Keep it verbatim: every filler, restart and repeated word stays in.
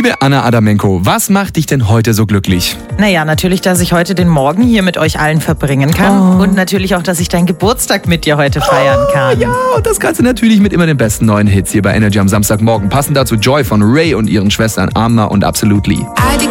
Liebe Anna Adamenko, was macht dich denn heute so glücklich? Naja, natürlich, dass ich heute den Morgen hier mit euch allen verbringen kann. Oh. Und natürlich auch, dass ich deinen Geburtstag mit dir heute feiern kann. Oh, ja, und das Ganze natürlich mit immer den besten neuen Hits hier bei Energy am Samstagmorgen. Passend dazu Joy von Ray und ihren Schwestern Amna und Absolutely.